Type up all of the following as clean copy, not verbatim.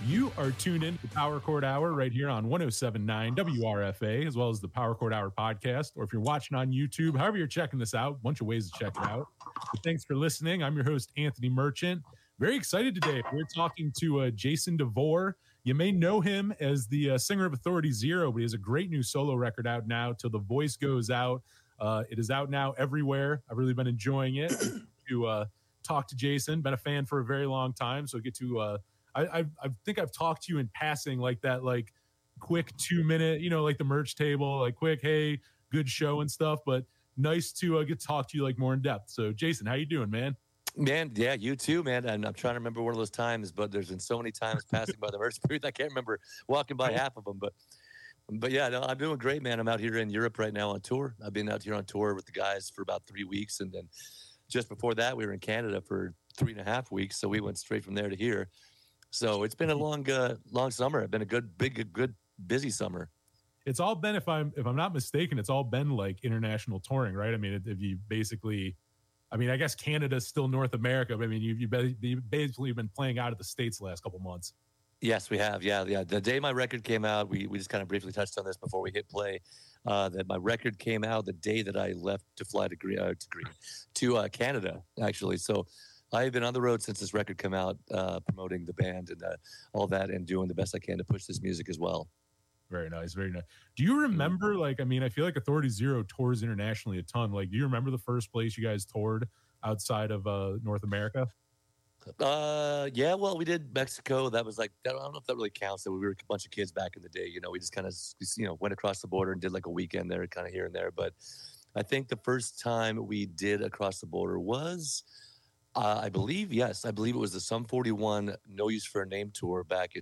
You are tuned in to Power Chord Hour right here on 107.9 WRFA, as well as the Power Chord Hour podcast. Or if you're watching on YouTube, however you're checking this out, a bunch of ways to check it out. But thanks for listening. I'm your host, Anthony Merchant. Very excited today. We're talking to Jason DeVore. You may know him as the singer of Authority Zero, but he has a great new solo record out now, Till the Voice Goes Out. It is out now everywhere. I've really been enjoying it. To talk to Jason, been a fan for a very long time, so get to I think I've talked to you in passing, like that, like quick 2-minute, like the merch table, like quick, hey, good show and stuff. But nice to get to talk to you like more in depth. So, Jason, how you doing, man? Man, yeah, you too, man. And I'm trying to remember one of those times, but there's been so many times passing by the merch booth, I can't remember walking by half of them. But yeah, no, I'm doing great, man. I'm out here in Europe right now on tour. I've been out here on tour with the guys for about 3 weeks, and then just before that, we were in Canada for 3.5 weeks. So we went straight from there to here. So it's been a long summer. It's been a good, busy summer. It's all been, if I'm not mistaken, it's all been like international touring, right? I mean, if you basically, I guess Canada's still North America, but I mean, you've basically been playing out of the States the last couple months. Yes, we have. Yeah. The day my record came out, we just kind of briefly touched on this before we hit play. That my record came out the day that I left to fly to Canada, actually. So I've been on the road since this record came out, promoting the band and all that, and doing the best I can to push this music as well. Very nice, very nice. Do you remember, I feel like Authority Zero tours internationally a ton. Like, do you remember the first place you guys toured outside of North America? Yeah, well, we did Mexico. That was like, I don't know if that really counts. That we were a bunch of kids back in the day. We just kind of, went across the border and did like a weekend there, kind of here and there. But I think the first time we did across the border was, I believe it was the Sum 41 No Use for a Name tour back in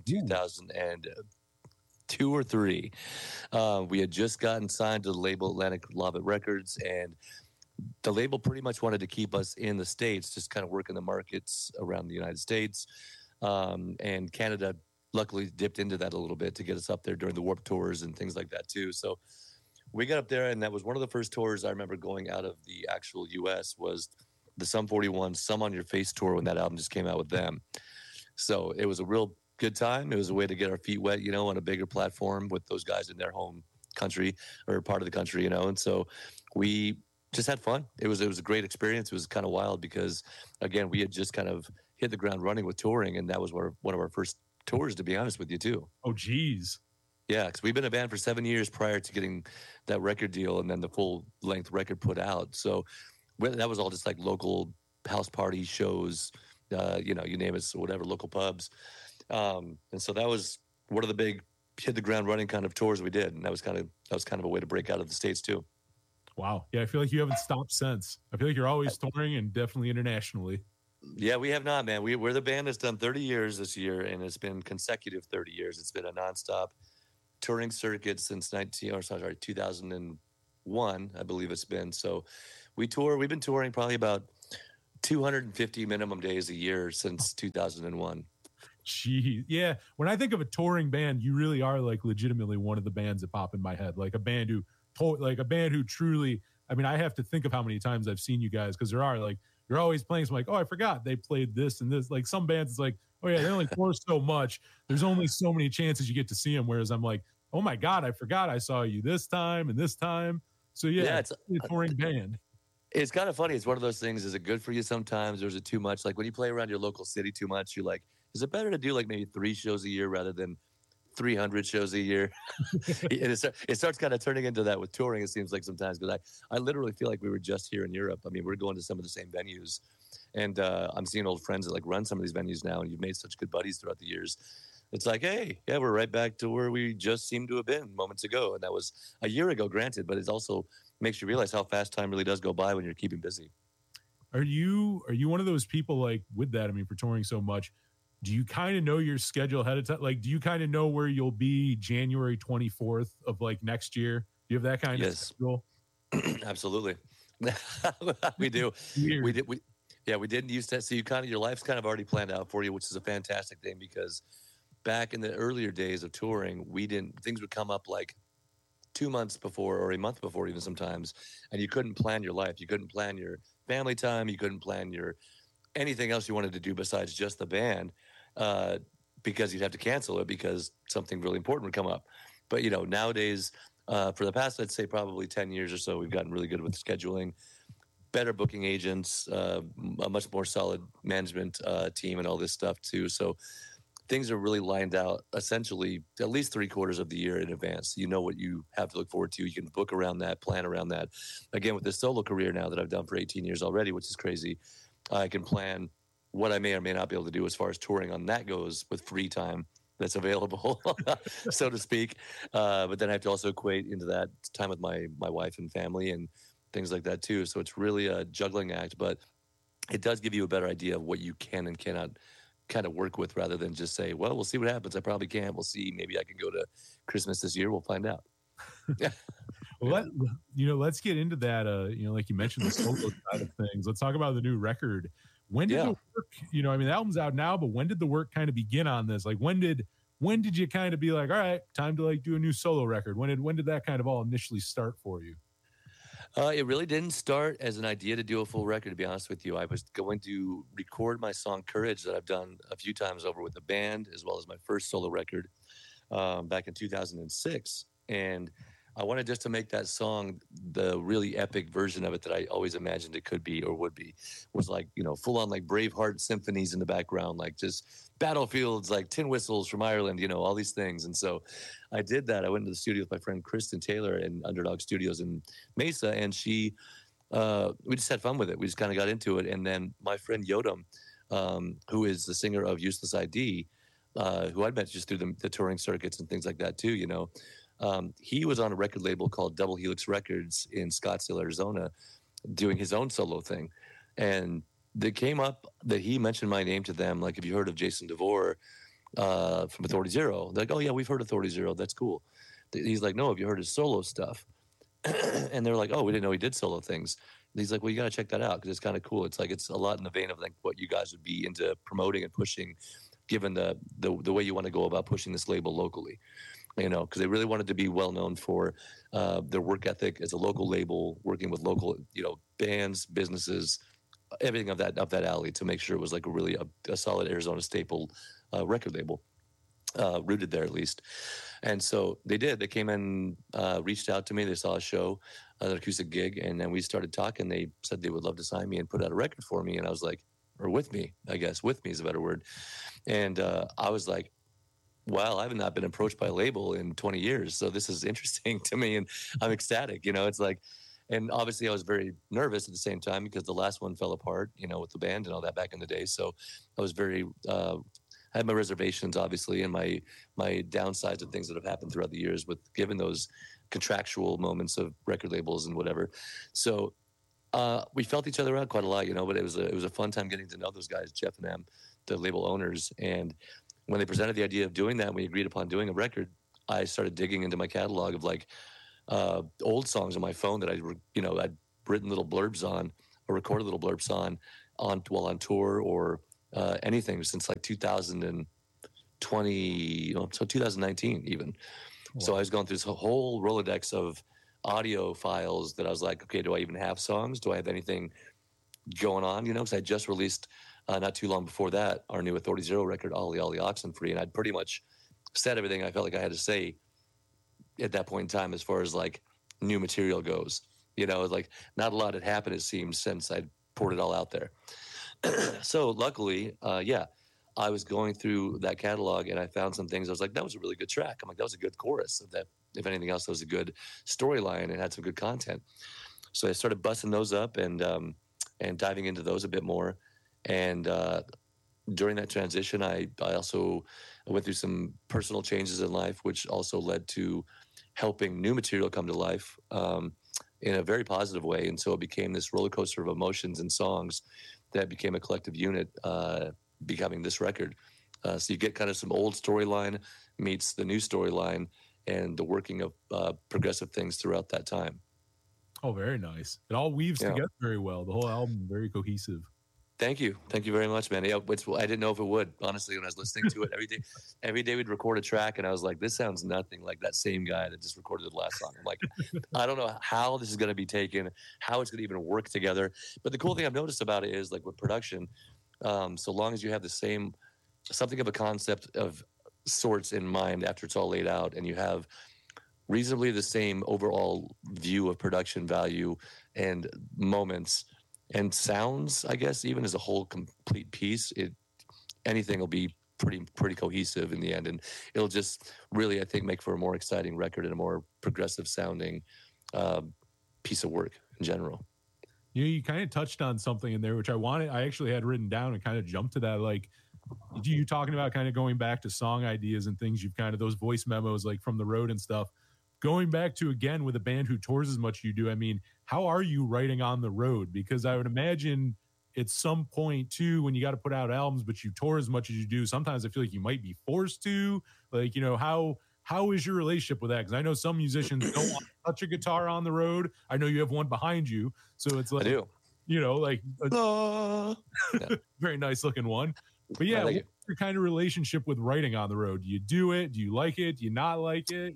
2002 or 3. We had just gotten signed to the label Atlantic Lava Records, and the label pretty much wanted to keep us in the States, just kind of working the markets around the United States. And Canada luckily dipped into that a little bit to get us up there during the Warped Tours and things like that too. So we got up there, and that was one of the first tours I remember going out of the actual U.S. was the Sum 41 Some on Your Face tour when that album just came out with them. So it was a real good time. It was a way to get our feet wet, on a bigger platform with those guys in their home country or part of the country, and so we just had fun. It was a great experience. It was kind of wild because, again, we had just kind of hit the ground running with touring, and that was one of our first tours, to be honest with you, too. Oh, geez. Yeah, because we've been a band for 7 years prior to getting that record deal and then the full-length record put out. So that was all just like local house party shows, you name it, whatever, local pubs. And so that was one of the big hit the ground running kind of tours we did, and that was kind of a way to break out of the States, too. Wow. Yeah, I feel like you haven't stopped since. I feel like you're always touring and definitely internationally. Yeah, we have not, man. We're the band that's done 30 years this year, and it's been consecutive 30 years. It's been a nonstop touring circuit since 2001, I believe it's been. So we've been touring probably about 250 minimum days a year since 2001. Gee, yeah. When I think of a touring band, you really are like legitimately one of the bands that pop in my head. Like a band who truly, I have to think of how many times I've seen you guys, because there are like, you're always playing. So I'm like, oh, I forgot they played this and this. Like some bands, it's like, oh yeah, they only tour so much. There's only so many chances you get to see them. Whereas I'm like, oh my God, I forgot I saw you this time and this time. So yeah, it's a touring band. It's kind of funny. It's one of those things. Is it good for you sometimes, or is it too much? Like when you play around your local city too much, you're like, is it better to do like maybe 3 shows a year rather than 300 shows a year? And it starts kind of turning into that with touring, it seems like sometimes, because I literally feel like we were just here in Europe. We're going to some of the same venues, and I'm seeing old friends that like run some of these venues now, and you've made such good buddies throughout the years. It's like, hey, yeah, we're right back to where we just seemed to have been moments ago, and that was a year ago, granted, but it also makes you realize how fast time really does go by when you're keeping busy. Are you one of those people, like, with that, for touring so much, do you kind of know your schedule ahead of time? Like, do you kind of know where you'll be January 24th of like next year? Do you have that kind of schedule? Absolutely. We do. Weird. We didn't used to. So your life's kind of already planned out for you, which is a fantastic thing, because back in the earlier days of touring, things would come up like 2 months before or a month before even sometimes, and you couldn't plan your life. You couldn't plan your family time. You couldn't plan your anything else you wanted to do besides just the band. because you'd have to cancel it because something really important would come up. But, you know, nowadays, for the past, I'd say probably 10 years or so, we've gotten really good with scheduling, better booking agents, a much more solid management team and all this stuff too. So things are really lined out essentially at least 3/4 of the year in advance. You know what you have to look forward to. You can book around that, plan around that. Again, with this solo career now that I've done for 18 years already, which is crazy, I can plan what I may or may not be able to do as far as touring on that goes with free time that's available, so to speak. But then I have to also equate into that time with my wife and family and things like that too. So it's really a juggling act, but it does give you a better idea of what you can and cannot kind of work with, rather than just say, well, we'll see what happens. I probably can't. We'll see. Maybe I can go to Christmas this year. We'll find out. Well, let's get into that. Like you mentioned, the solo side of things. Let's talk about the new record. When did the work, the album's out now, but when did the work kind of begin on this? Like, when did you kind of be like, all right, time to like do a new solo record? When did that kind of all initially start for you? It really didn't start as an idea to do a full record, to be honest with you. I was going to record my song Courage that I've done a few times over with a band, as well as my first solo record back in 2006. And I wanted just to make that song the really epic version of it that I always imagined it could be or would be. Was like, full on like Braveheart symphonies in the background, like just battlefields, like tin whistles from Ireland, all these things. And so I did that. I went into the studio with my friend Kristen Taylor in Underdog Studios in Mesa, and we just had fun with it. We just kind of got into it. And then my friend Yodam, who is the singer of Useless ID, who I'd met just through the touring circuits and things like that too, he was on a record label called Double Helix Records in Scottsdale, Arizona, doing his own solo thing. And they came up that he mentioned my name to them. Like, have you heard of Jason DeVore from Authority Zero? They're like, oh yeah, we've heard Authority Zero. That's cool. He's like, no, have you heard his solo stuff? And they're like, oh, we didn't know he did solo things. And he's like, well, you got to check that out because it's kind of cool. It's like, it's a lot in the vein of like what you guys would be into promoting and pushing, given the way you want to go about pushing this label locally. Because they really wanted to be well known for their work ethic as a local label, working with local, bands, businesses, everything of that alley, to make sure it was like a solid Arizona staple record label, rooted there at least. And so they did. They came and reached out to me. They saw a show, an acoustic gig, and then we started talking. They said they would love to sign me and put out a record for me. And I was like, or with me, I guess. With me is a better word. And I was like, wow, I have not been approached by a label in 20 years. So this is interesting to me, and I'm ecstatic. It's like, and obviously I was very nervous at the same time because the last one fell apart, with the band and all that back in the day. So I was very, I had my reservations, obviously, and my downsides of things that have happened throughout the years with given those contractual moments of record labels and whatever. So we felt each other out quite a lot, but it was a fun time getting to know those guys, Jeff and Em, the label owners. And when they presented the idea of doing that, we agreed upon doing a record, I started digging into my catalog of like old songs on my phone that I'd written little blurbs on or recorded little blurbs while on tour or anything since like 2020, so 2019 even. Wow. So I was going through this whole Rolodex of audio files that I was like, okay, do I even have songs? Do I have anything going on? Because I just released not too long before that our new Authority Zero record, Ollie Ollie Oxenfree, and I'd pretty much said everything I felt like I had to say at that point in time as far as like new material goes. Like not a lot had happened, it seems, since I'd poured it all out there. So luckily, I was going through that catalog and I found some things. I was like, that was a really good track. I'm like, that was a good chorus. That, if anything else, that was a good storyline and had some good content. So I started busting those up and diving into those a bit more. And during that transition, I also went through some personal changes in life, which also led to helping new material come to life in a very positive way. And so it became this roller coaster of emotions and songs that became a collective unit, becoming this record. So you get kind of some old storyline meets the new storyline and the working of progressive things throughout that time. Oh, very nice. It all weaves together very well. The whole album, very cohesive. Thank you very much, man. Yeah, I didn't know if it would, honestly, when I was listening to it every day we'd record a track and I was like, this sounds nothing like that same guy that just recorded the last song. I'm like, I don't know how this is going to be taken, how it's going to even work together. But the cool thing I've noticed about it is like with production, so long as you have the same something of a concept of sorts in mind after it's all laid out, and you have reasonably the same overall view of production value and moments and sounds, I guess, even as a whole complete piece, anything will be pretty cohesive in the end, and it'll just really, I think, make for a more exciting record and a more progressive sounding piece of work in general. You kind of touched on something in there, which I actually had written down and kind of jumped to that. Like, you talking about kind of going back to song ideas and things you've kind of those voice memos like from the road and stuff. Going back to, again, with a band who tours as much as you do, I mean, how are you writing on the road? Because I would imagine at some point too, when you got to put out albums, but you tour as much as you do, sometimes I feel like you might be forced to, like, how is your relationship with that? Because I know some musicians don't want to touch a guitar on the road. I know you have one behind you, so it's like, I do. Like a very nice looking one. But yeah, what's your kind of relationship with writing on the road? Do you do it? Do you like it? Do you not like it?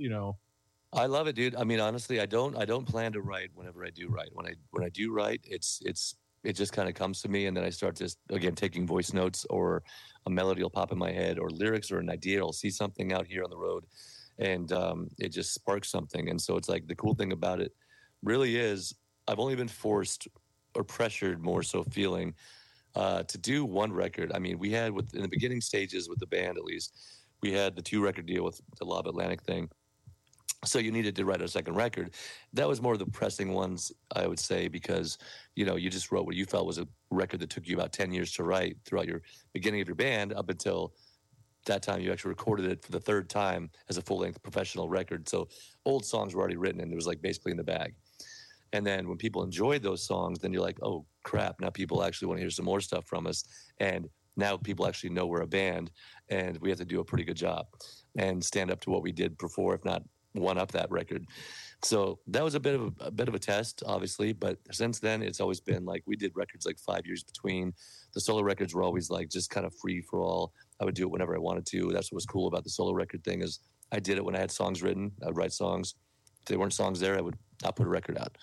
I love it, dude. I mean, honestly, I don't plan to write whenever I do write. When I do write, it just kind of comes to me, and then I start just, again, taking voice notes, or a melody will pop in my head, or lyrics, or an idea. I'll see something out here on the road, and it just sparks something. And so it's like, the cool thing about it really is I've only been forced or pressured, more so feeling, to do one record. I mean, we had, in the beginning stages with the band, at least, we had the 2-record deal with the Law of Atlantic thing. So you needed to write a second record. That was more of the pressing ones, I would say, because, you just wrote what you felt was a record that took you about 10 years to write throughout your beginning of your band, up until that time you actually recorded it for the third time as a full-length professional record. So old songs were already written, and it was like basically in the bag. And then when people enjoyed those songs, then you're like, oh crap, now people actually want to hear some more stuff from us. And now people actually know we're a band, and we have to do a pretty good job and stand up to what we did before, if not one up that record. So that was a bit of a test, obviously, but since then it's always been like, we did records like 5 years between. The solo records were always like just kind of free for all. I would do it whenever I wanted to. That's what was cool about the solo record thing, is I did it when I had songs written. I'd write songs. If there weren't songs there, I would not put a record out.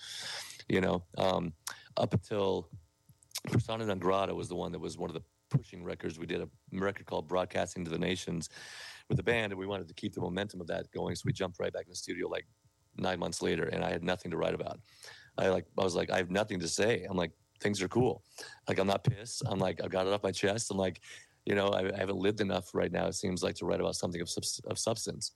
Up until Persona non grata was the one that was one of the pushing records. We did a record called Broadcasting to the Nations with the band, and we wanted to keep the momentum of that going, so we jumped right back in the studio like 9 months later, and I had nothing to write about. I was like, I have nothing to say. I'm like, things are cool. Like, I'm not pissed. I'm like, I've got it off my chest. I'm like, I haven't lived enough right now, it seems like, to write about something of substance.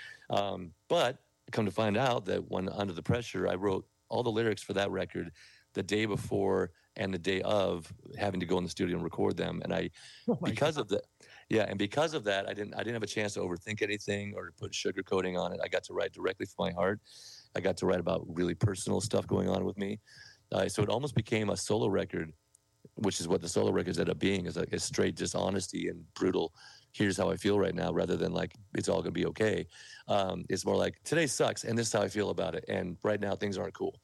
But come to find out that when Under the Pressure, I wrote all the lyrics for that record the day before and the day of having to go in the studio and record them. And because of that, I didn't have a chance to overthink anything or to put sugarcoating on it. I got to write directly from my heart. I got to write about really personal stuff going on with me. So it almost became a solo record, which is what the solo records ended up being, is like a straight just honesty and brutal, here's how I feel right now, rather than like, it's all going to be okay. It's more like, today sucks, and this is how I feel about it. And right now things aren't cool,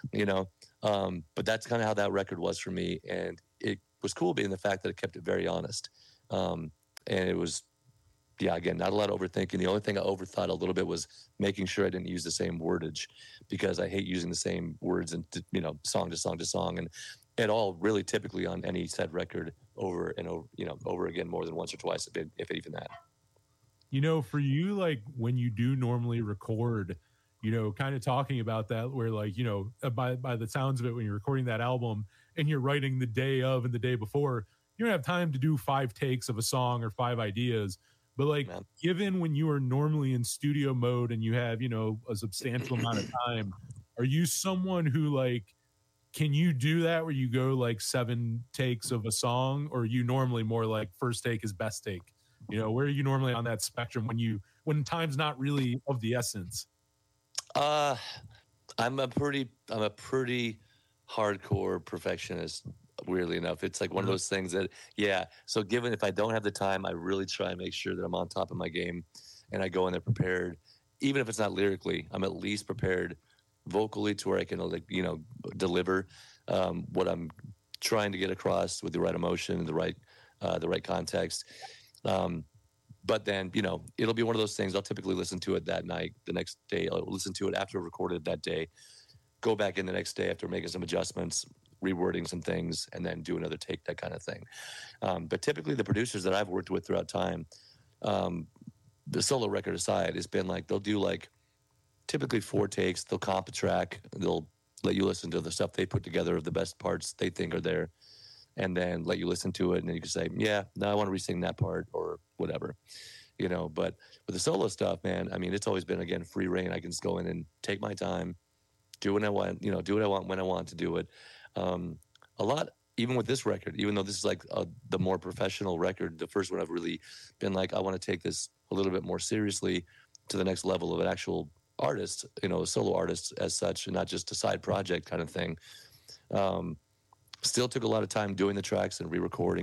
but that's kind of how that record was for me. And it was cool being the fact that it kept it very honest. And it was, again, not a lot of overthinking. The only thing I overthought a little bit was making sure I didn't use the same wordage, because I hate using the same words and, song to song to song. And at all, really, typically on any said record over and over, over again, more than once or twice, if even that. For you, like, when you do normally record, kind of talking about that, where like, by the sounds of it, when you're recording that album and you're writing the day of and the day before, you don't have time to do 5 takes of a song or 5 ideas. But like, given when you are normally in studio mode and you have, a substantial amount of time, are you someone who, like, can you do that where you go like 7 takes of a song, or are you normally more like first take is best take? Where are you normally on that spectrum when time's not really of the essence? I'm a pretty hardcore perfectionist, weirdly enough. It's like one of those things that, so given if I don't have the time, I really try and make sure that I'm on top of my game, and I go in there prepared. Even if it's not lyrically, I'm at least prepared vocally to where I can, like, deliver what I'm trying to get across with the right emotion, the right context. But then, it'll be one of those things. I'll typically listen to it that night. The next day, I'll listen to it after I recorded that day, go back in the next day after making some adjustments, rewording some things, and then do another take, that kind of thing. But typically the producers that I've worked with throughout time, the solo record aside, it's been like they'll do like typically 4 takes. They'll comp a track. They'll let you listen to the stuff they put together of the best parts they think are there, and then let you listen to it, and then you can say, yeah, no, I want to re-sing that part or whatever, you know. But with the solo stuff, man, I mean, it's always been, again, free reign. I can just go in and take my time, do what I want, you know, do what I want when I want to do it. A lot, even with this record, even though this is like the more professional record, the first one I've really been like, I want to take this a little bit more seriously to the next level of an actual artist, you know, a solo artist as such, and not just a side project kind of thing. Still took a lot of time doing the tracks and re-recording.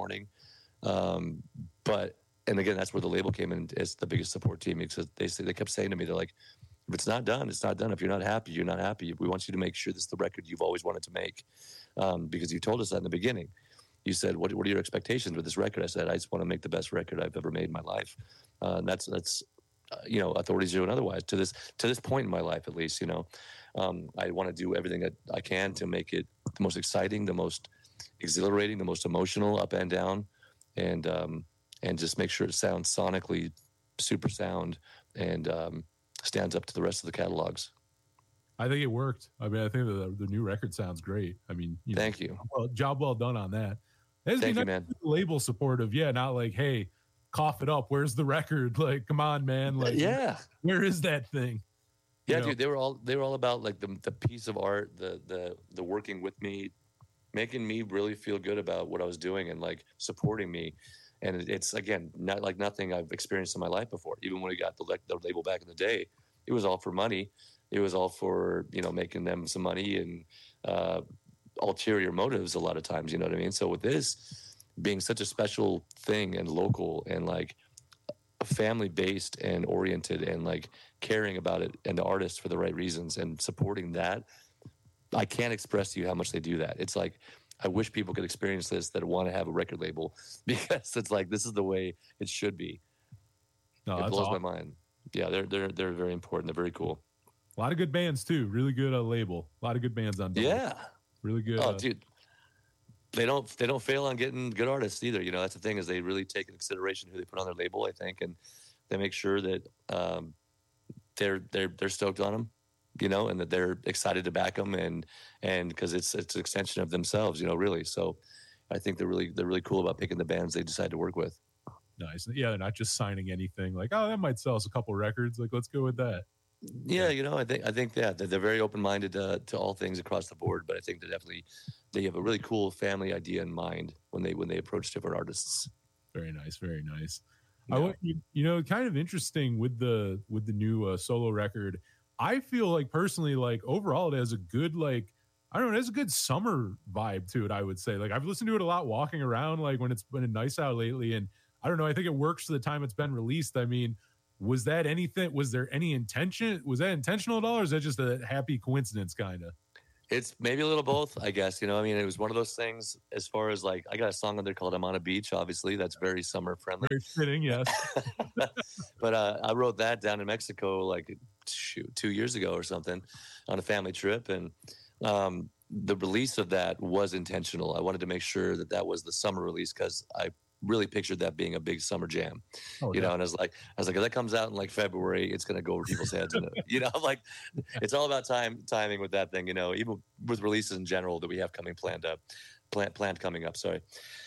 But, and again, that's where the label came in as the biggest support team, because they kept saying to me, they're like, if it's not done, it's not done. If you're not happy, you're not happy. We want you to make sure this is the record you've always wanted to make. Because you told us that in the beginning. You said, what are your expectations with this record? I said, I just want to make the best record I've ever made in my life. And that's you know, Authority Zero and otherwise, to this point in my life, at least, you know. I want to do everything that I can to make it the most exciting, the most exhilarating, the most emotional, up and down, and just make sure it sounds sonically super sound and stands up to the rest of the catalogs. I think it worked. I mean, I think the new record sounds great. I mean, thank you. Job well done on that. Thank you, man. Label supportive, yeah. Not like, hey, cough it up. Where's the record? Like, come on, man. Like, yeah, where is that thing? Yeah, dude, they were all about like the piece of art, the working with me, making me really feel good about what I was doing and like supporting me. And it's, again, not like nothing I've experienced in my life before. Even when we got the label back in the day, it was all for money. It was all for, you know, making them some money and ulterior motives a lot of times, you know what I mean? So with this being such a special thing and local and like family based and oriented and like caring about it and the artist for the right reasons and supporting that, I can't express to you how much they do that. It's like, I wish people could experience this that want to have a record label, because it's like, this is the way it should be. No, it blows my mind. Yeah, they're very important. They're very cool. A lot of good bands too. Really good label. A lot of good bands on. Yeah, really good. Oh, dude, they don't fail on getting good artists either. You know, that's the thing, is they really take into consideration who they put on their label, I think, and they make sure that they're stoked on them, you know, and that they're excited to back them, and because it's an extension of themselves, you know, really. So I think they're really cool about picking the bands they decide to work with. Nice. Yeah, they're not just signing anything like, oh, that might sell us a couple records. Like, let's go with that. Yeah, you know, I think that they're very open-minded to all things across the board, but I think they have a really cool family idea in mind when they approach different artists. Very nice, very nice. Yeah. You know, kind of interesting with the new solo record. I feel like personally, like overall, it has a good, like, I don't know, it has a good summer vibe to it, I would say. Like, I've listened to it a lot walking around, like when it's been nice out lately, and I don't know, I think it works for the time it's been released. I mean, was there any intention? Was that intentional at all, or is that just a happy coincidence kind of? It's maybe a little both, I guess. You know, I mean, it was one of those things as far as like, I got a song on there called I'm on a Beach, obviously. That's very summer friendly. Very fitting, yes. But I wrote that down in Mexico like 2 years ago or something on a family trip. And the release of that was intentional. I wanted to make sure that was the summer release, because I really pictured that being a big summer jam, you know, and I was like, if that comes out in like February, it's going to go over people's heads. And, you know, like, it's all about timing with that thing, you know, even with releases in general that we have planned coming up. Sorry.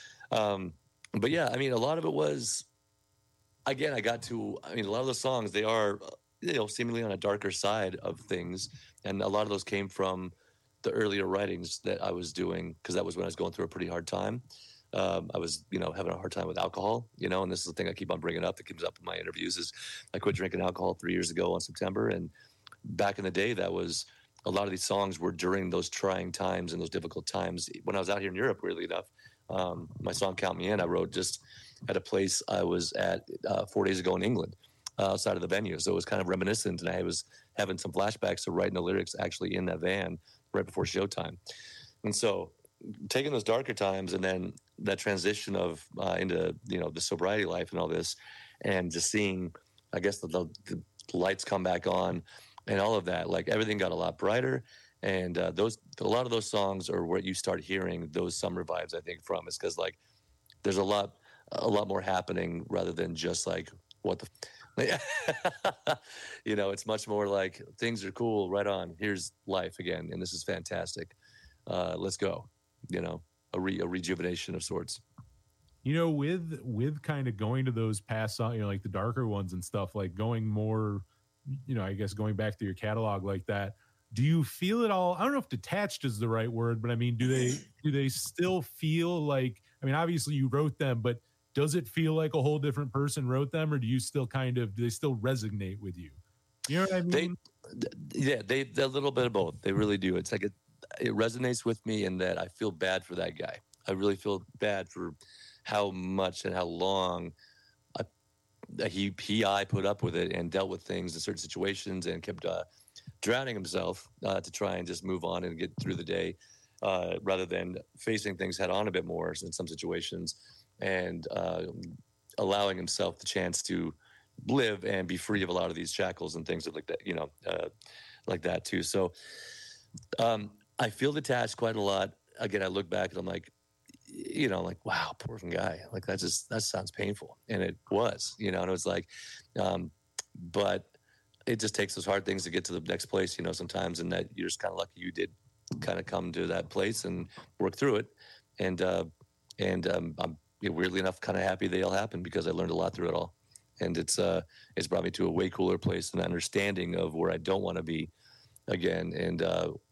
But yeah, I mean, a lot of it was, again, a lot of the songs, they are, you know, seemingly on a darker side of things. And a lot of those came from the earlier writings that I was doing, because that was when I was going through a pretty hard time. I was, you know, having a hard time with alcohol, you know, and this is the thing I keep on bringing up that comes up in my interviews, is I quit drinking alcohol 3 years ago on September. And back in the day, that was, a lot of these songs were during those trying times and those difficult times. When I was out here in Europe, weirdly enough, my song Count Me In, I wrote just at a place I was at 4 days ago in England, outside of the venue. So it was kind of reminiscent, and I was having some flashbacks to writing the lyrics actually in that van right before showtime. And so taking those darker times and then that transition of into, you know, the sobriety life and all this, and just seeing, I guess, the lights come back on and all of that, like everything got a lot brighter, And a lot of those songs are where you start hearing those summer vibes, I think, from. It's because like there's a lot more happening rather than just like what the it's much more like things are cool, right on, here's life again, and this is fantastic, let's go, a rejuvenation of sorts. With kind of going to those past songs, like the darker ones and stuff, like going more, I guess going back to your catalog like that, do you feel it all? I don't know if detached is the right word, but I mean, do they still feel like, I mean, obviously you wrote them, but does it feel like a whole different person wrote them, or do you still do they still resonate with you? You know what I mean? They're a little bit of both. They really do. It's like it resonates with me in that I feel bad for that guy. I really feel bad for how much and how long I put up with it and dealt with things in certain situations and kept drowning himself to try and just move on and get through the day, rather than facing things head on a bit more in some situations, and allowing himself the chance to live and be free of a lot of these shackles and things like that, like that too. So I feel detached quite a lot. Again, I look back and I'm like, like, wow, poor guy. Like that sounds painful. And it was, and it was like, but it just takes those hard things to get to the next place, sometimes, and that you're just kind of lucky you did kind of come to that place and work through it. And I'm weirdly enough kind of happy they all happened because I learned a lot through it all. And it's brought me to a way cooler place and understanding of where I don't want to be again, and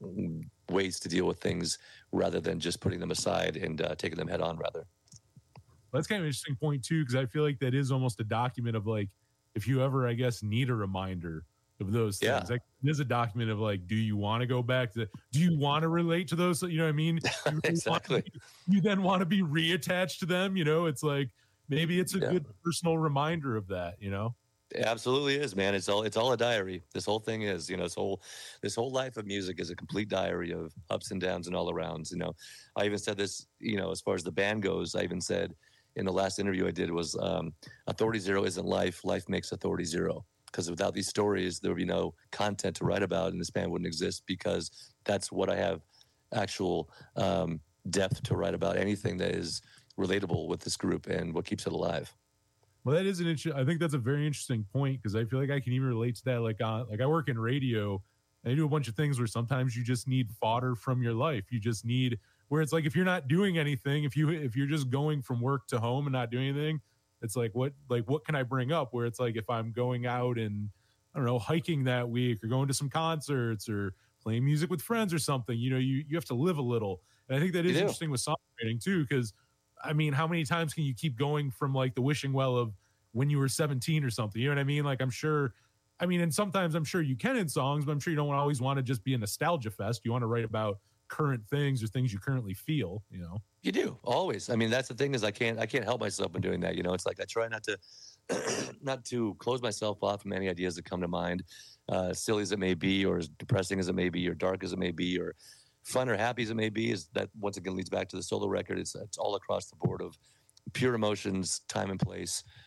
ways to deal with things rather than just putting them aside and taking them head on rather. Well, that's kind of an interesting point too, because I feel like that is almost a document of like, if you ever, I guess, need a reminder of those things. Yeah. Like, there's a document of like, do you want to go back to, do you want to relate to those? You know what I mean? Exactly. You then want to be reattached to them. It's like, maybe it's a good personal reminder of that, It absolutely is, man. It's all a diary. This whole thing is, this whole life of music is a complete diary of ups and downs and all arounds. I even said this, as far as the band goes, I even said in the last interview I did was, Authority Zero isn't life. Life makes Authority Zero. Because without these stories, there would be no content to write about, and this band wouldn't exist, because that's what I have actual depth to write about, anything that is relatable with this group and what keeps it alive. Well, that is I think that's a very interesting point, because I feel like I can even relate to that. Like I work in radio, and I do a bunch of things where sometimes you just need fodder from your life. You just need, where it's like, if you're not doing anything, if you're just going from work to home and not doing anything, it's like, what can I bring up? Where it's like, if I'm going out and, I don't know, hiking that week, or going to some concerts, or playing music with friends or something, you have to live a little. And I think that is interesting with songwriting too, because I mean, how many times can you keep going from like the wishing well of when you were 17 or something? You know what I mean? Like, I'm sure, and sometimes I'm sure you can in songs, but I'm sure you don't always want to just be a nostalgia fest. You want to write about current things or things you currently feel, You do, always. I mean, that's the thing, is I can't help myself in doing that. It's like I try not to close myself off from any ideas that come to mind, silly as it may be, or as depressing as it may be, or dark as it may be, or fun or happy as it may be. Is that once again leads back to the solo record. It's all across the board of pure emotions, time and place,